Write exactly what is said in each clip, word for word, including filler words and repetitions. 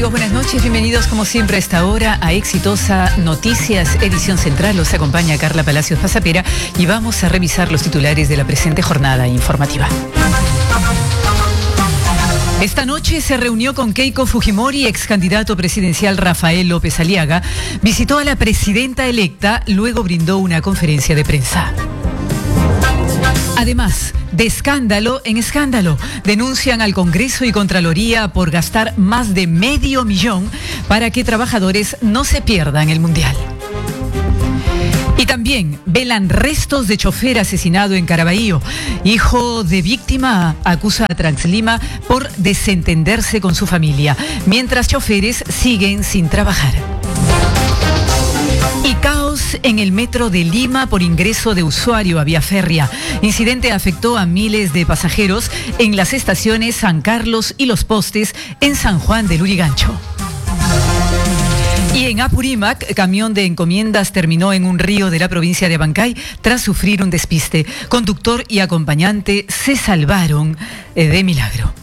Amigos, buenas noches, bienvenidos como siempre a esta hora a Exitosa Noticias, edición central. Los acompaña Carla Palacios Pasapera y vamos a revisar los titulares de la presente jornada informativa. Esta noche se reunió con Keiko Fujimori, ex candidato presidencial Rafael López Aliaga, visitó a la presidenta electa, luego brindó una conferencia de prensa. Además, de escándalo en escándalo, denuncian al Congreso y Contraloría por gastar más de medio millón para que trabajadores no se pierdan el Mundial. Y también velan restos de chofer asesinado en Caraballo. Hijo de víctima acusa a Translima por desentenderse con su familia, mientras choferes siguen sin trabajar. Y caos en el metro de Lima por ingreso de usuario a vía férrea. Incidente afectó a miles de pasajeros en las estaciones San Carlos y Los Postes en San Juan del Lurigancho. Y en Apurímac, camión de encomiendas terminó en un río de la provincia de Abancay tras sufrir un despiste. Conductor y acompañante se salvaron de milagro.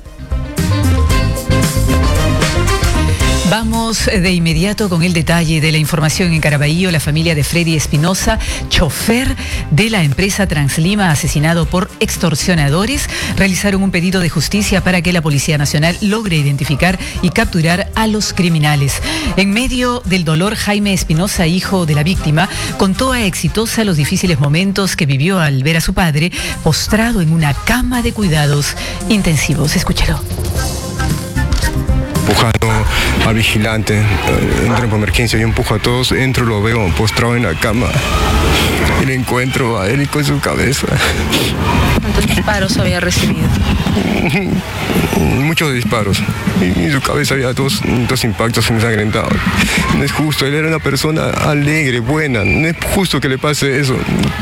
Vamos de inmediato con el detalle de la información en Caraballo. La familia de Freddy Espinosa, chofer de la empresa Translima, asesinado por extorsionadores, realizaron un pedido de justicia para que la Policía Nacional logre identificar y capturar a los criminales. En medio del dolor, Jaime Espinosa, hijo de la víctima, contó a Exitosa los difíciles momentos que vivió al ver a su padre postrado en una cama de cuidados intensivos. Escúchalo. Empujando al vigilante, entro por emergencia, yo empujo a todos, entro, lo veo postrado en la cama y le encuentro a él con su cabeza. ¿Cuántos disparos había recibido? Muchos disparos, y en su cabeza había dos, dos impactos ensangrentados. No es justo, él era una persona alegre, buena, no es justo que le pase eso.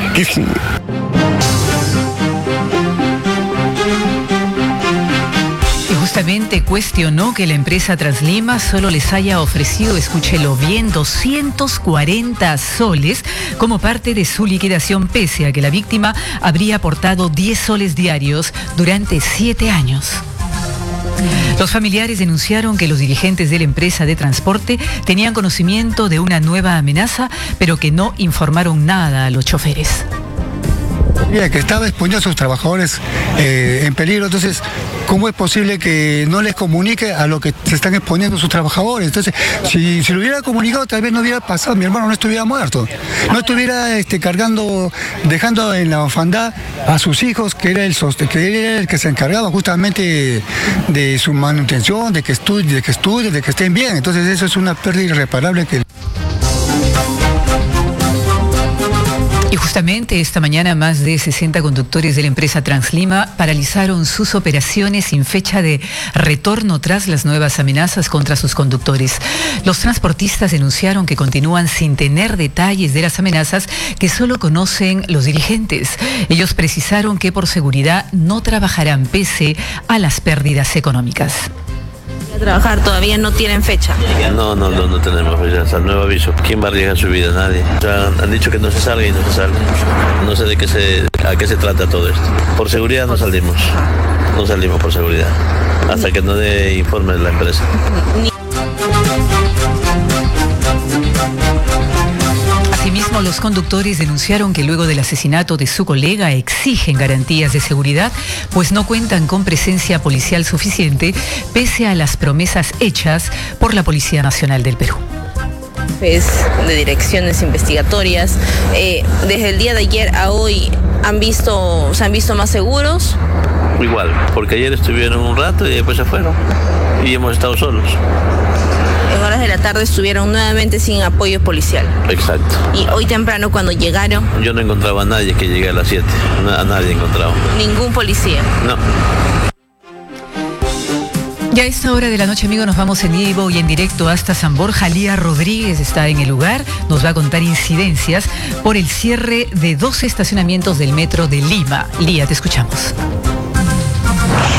Justamente cuestionó que la empresa Translima solo les haya ofrecido, escúchelo bien, doscientos cuarenta soles como parte de su liquidación, pese a que la víctima habría aportado diez soles diarios durante siete años. Los familiares denunciaron que los dirigentes de la empresa de transporte tenían conocimiento de una nueva amenaza, pero que no informaron nada a los choferes. Que estaba exponiendo a sus trabajadores eh, en peligro. Entonces, ¿cómo es posible que no les comunique a lo que se están exponiendo sus trabajadores? Entonces, si, si lo hubiera comunicado, tal vez no hubiera pasado, mi hermano no estuviera muerto, no estuviera este, cargando, dejando en la orfandad a sus hijos, que era el, que era el que se encargaba justamente de su manutención, de que estudien, de que estudien, de que estén bien. Entonces, eso es una pérdida irreparable que... Y justamente esta mañana más de sesenta conductores de la empresa Translima paralizaron sus operaciones sin fecha de retorno tras las nuevas amenazas contra sus conductores. Los transportistas denunciaron que continúan sin tener detalles de las amenazas que solo conocen los dirigentes. Ellos precisaron que por seguridad no trabajarán pese a las pérdidas económicas. Trabajar todavía no tienen fecha. No, no, no, no tenemos fecha, hasta el nuevo aviso. ¿Quién va a arriesgar su vida? Nadie. O sea, han dicho que no se salga y no se sale. No sé de qué se, a qué se trata todo esto. Por seguridad no salimos, no salimos por seguridad, hasta que no dé informe de la empresa. Asimismo, los conductores denunciaron que luego del asesinato de su colega exigen garantías de seguridad, pues no cuentan con presencia policial suficiente, pese a las promesas hechas por la Policía Nacional del Perú. De direcciones investigatorias, eh, desde el día de ayer a hoy, ¿han visto, ¿se han visto más seguros? Igual, porque ayer estuvieron un rato y después se fueron y hemos estado solos. En horas de la tarde estuvieron nuevamente sin apoyo policial. Exacto. Y hoy temprano cuando llegaron... Yo no encontraba a nadie que llegue a las siete. A nadie encontraba. ¿Ningún policía? No. Ya a esta hora de la noche, amigos, nos vamos en vivo y en directo hasta San Borja. Lía Rodríguez está en el lugar, nos va a contar incidencias por el cierre de dos estacionamientos del metro de Lima. Lía, te escuchamos.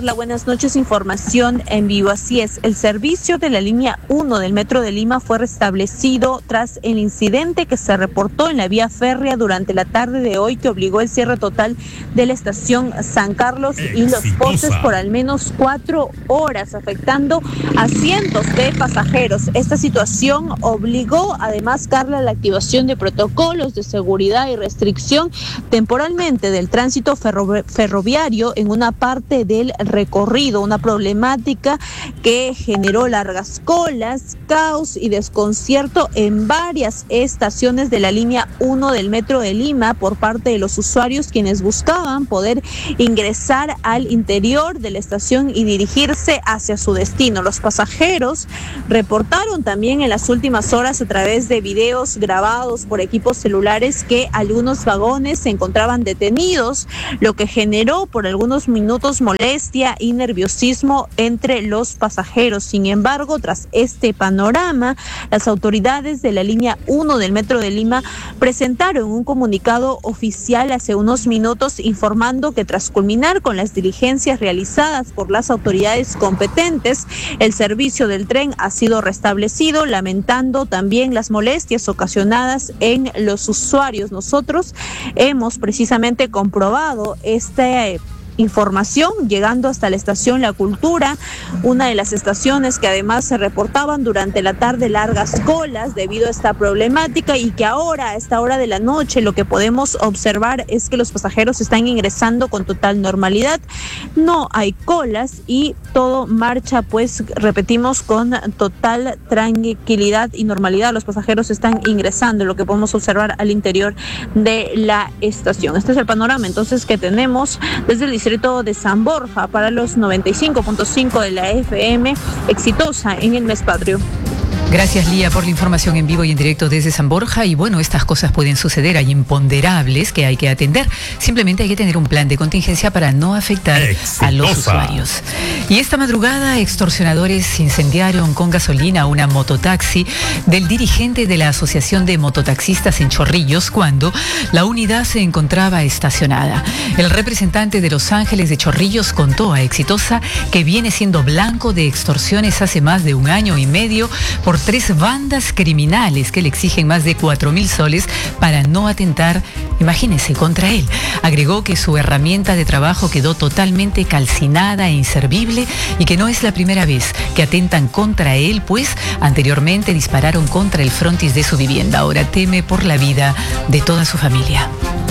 Carla, buenas noches. Información en vivo. Así es, el servicio de la línea uno del Metro de Lima fue restablecido tras el incidente que se reportó en la vía férrea durante la tarde de hoy, que obligó el cierre total de la estación San Carlos y los postes por al menos cuatro horas, afectando a cientos de pasajeros. Esta situación obligó además, Carla, la activación de protocolos de seguridad y restricción temporalmente del tránsito ferro- ferroviario en una parte del recorrido, una problemática que generó largas colas, caos y desconcierto en varias estaciones de la línea uno del Metro de Lima por parte de los usuarios, quienes buscaban poder ingresar al interior de la estación y dirigirse hacia su destino. Los pasajeros reportaron también en las últimas horas a través de videos grabados por equipos celulares que algunos vagones se encontraban detenidos, lo que generó por algunos minutos molestia y nerviosismo entre los pasajeros. Sin embargo, tras este panorama, las autoridades de la línea uno del Metro de Lima presentaron un comunicado oficial hace unos minutos informando que tras culminar con las diligencias realizadas por las autoridades competentes, el servicio del tren ha sido restablecido, lamentando también las molestias ocasionadas en los usuarios. Nosotros hemos precisamente comprobado este información llegando hasta la estación La Cultura, una de las estaciones que además se reportaban durante la tarde largas colas debido a esta problemática, y que ahora a esta hora de la noche lo que podemos observar es que los pasajeros están ingresando con total normalidad, no hay colas y todo marcha, pues repetimos, con total tranquilidad y normalidad. Los pasajeros están ingresando, lo que podemos observar al interior de la estación. Este es el panorama entonces que tenemos desde el distrito de San Borja para los noventa y cinco punto cinco de la F M, exitosa en el mes patrio. Gracias, Lía, por la información en vivo y en directo desde San Borja. Y bueno, estas cosas pueden suceder, hay imponderables que hay que atender. Simplemente hay que tener un plan de contingencia para no afectar Exitosa. a los usuarios. Y esta madrugada, extorsionadores incendiaron con gasolina una mototaxi del dirigente de la Asociación de Mototaxistas en Chorrillos cuando la unidad se encontraba estacionada. El representante de Los Ángeles de Chorrillos contó a Exitosa que viene siendo blanco de extorsiones hace más de un año y medio por tres bandas criminales que le exigen más de cuatro mil soles para no atentar, imagínense, contra él. Agregó que su herramienta de trabajo quedó totalmente calcinada e inservible y que no es la primera vez que atentan contra él, pues anteriormente dispararon contra el frontis de su vivienda. Ahora teme por la vida de toda su familia.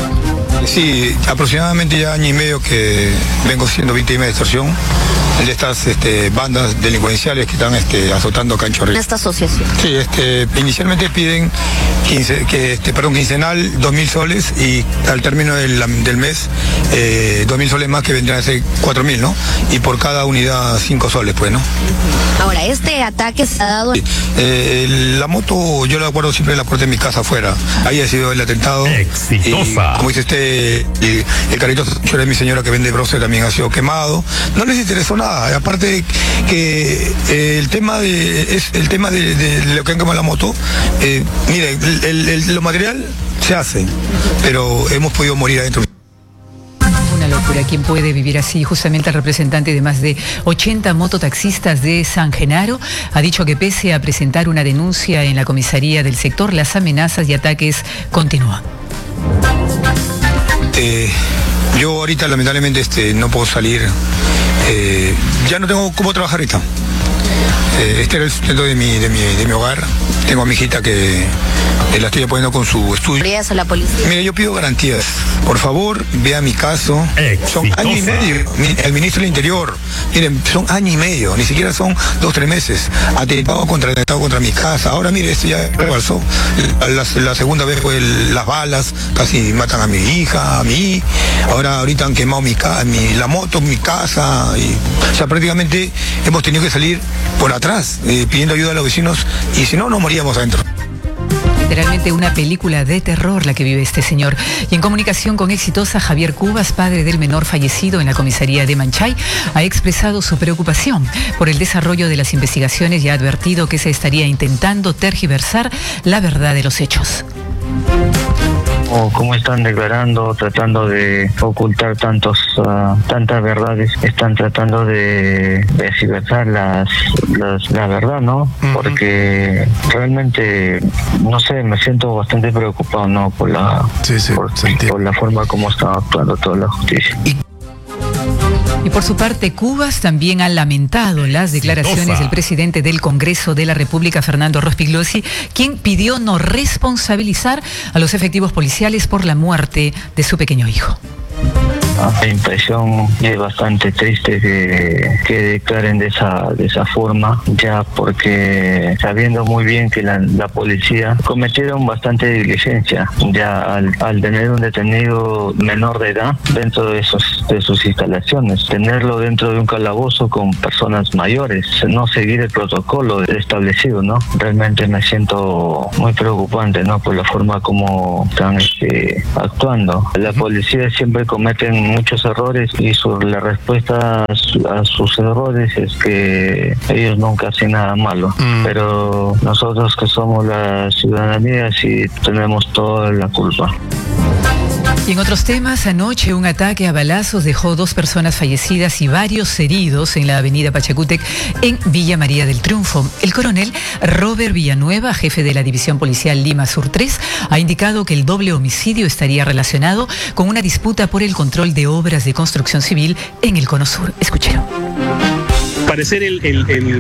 Sí, aproximadamente ya año y medio que vengo siendo víctima de extorsión de estas este, bandas delincuenciales que están este, azotando acá en Chorrillos. ¿Esta asociación? Sí, este, inicialmente piden quince, que, este, perdón, quincenal dos mil soles y al término del, del mes eh, dos mil soles más, que vendrían a ser cuatro mil, ¿no? Y por cada unidad cinco soles, pues, ¿no? Ahora, este ataque se ha dado... Sí. Eh, la moto yo la guardo siempre en la puerta de mi casa afuera. Ahí ha sido el atentado. Exitosa. Y, como dice usted, el, el carrito de mi señora que vende bronce también ha sido quemado. No les interesó nada. Aparte que eh, el tema de es el tema de, de, de lo que han quemado la moto, eh, mire, el, el, el, lo material se hace, pero hemos podido morir adentro. Una locura. ¿Quién puede vivir así? Justamente el representante de más de ochenta mototaxistas de San Genaro ha dicho que pese a presentar una denuncia en la comisaría del sector, las amenazas y ataques continúan. Eh, yo ahorita lamentablemente este, no puedo salir, eh, ya no tengo cómo trabajar ahorita. Eh, este era el sustento de mi, de mi, de mi hogar. Tengo a mi hijita que eh, la estoy apoyando con su estudio. ¿A la policía? Mire, yo pido garantías. Por favor, vea mi caso. Exitosa. Son año y medio. El ministro del Interior, miren, son año y medio, ni siquiera son dos, tres meses. Atentado contra, atentado contra mi casa. Ahora, mire, esto ya rebalsó. La, la segunda vez fue el, las balas, casi matan a mi hija, a mí. Ahora, ahorita han quemado mi, mi, la moto, mi casa. Y, o sea, prácticamente hemos tenido que salir por atrás, eh, pidiendo ayuda a los vecinos, y si no, nos moríamos adentro. Literalmente una película de terror la que vive este señor. Y en comunicación con Exitosa, Javier Cubas, padre del menor fallecido en la comisaría de Manchay, ha expresado su preocupación por el desarrollo de las investigaciones y ha advertido que se estaría intentando tergiversar la verdad de los hechos. cómo, cómo están declarando, tratando de ocultar tantos uh, tantas verdades, están tratando de desvelar las, las la verdad, ¿no? Uh-huh. Porque realmente, no sé, me siento bastante preocupado, ¿no? Por la, sí, sí, por, por la forma como está actuando toda la justicia. Y Y por su parte, Cubas también ha lamentado las declaraciones del presidente del Congreso de la República, Fernando Rospigliosi, quien pidió no responsabilizar a los efectivos policiales por la muerte de su pequeño hijo. La impresión es bastante triste que, que declaren de esa de esa forma, ya porque sabiendo muy bien que la, la policía cometieron bastante diligencia, ya al, al tener un detenido menor de edad dentro de esos de sus instalaciones, tenerlo dentro de un calabozo con personas mayores, no seguir el protocolo establecido, ¿no? Realmente me siento muy preocupante, ¿no? Por la forma como están este, actuando. La policía siempre cometen muchos errores y su, la respuesta a, su, a sus errores es que ellos nunca hacen nada malo, mm. pero nosotros que somos la ciudadanía sí tenemos toda la culpa. Y en otros temas, anoche un ataque a balazos dejó dos personas fallecidas y varios heridos en la avenida Pachacútec en Villa María del Triunfo. El coronel Robert Villanueva, jefe de la División Policial Lima Sur tres, ha indicado que el doble homicidio estaría relacionado con una disputa por el control de obras de construcción civil en el Cono Sur. Escuchen. Parecer el, el, el